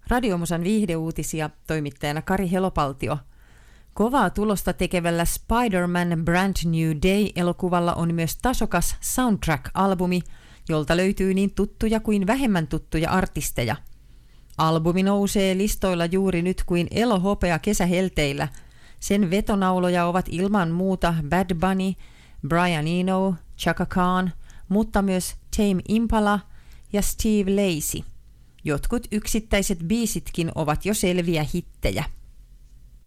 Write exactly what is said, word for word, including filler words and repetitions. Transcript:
Radiomusan viihdeuutisia, toimittajana Kari Helopaltio. Kovaa tulosta tekevällä Spider-Man Brand New Day-elokuvalla on myös tasokas soundtrack-albumi, jolta löytyy niin tuttuja kuin vähemmän tuttuja artisteja. Albumi nousee listoilla juuri nyt kuin elohopea kesähelteillä. Sen vetonauloja ovat ilman muuta Bad Bunny, Brian Eno, Chaka Khan, mutta myös Tame Impala ja Steve Lacy. Jotkut yksittäiset biisitkin ovat jo selviä hittejä.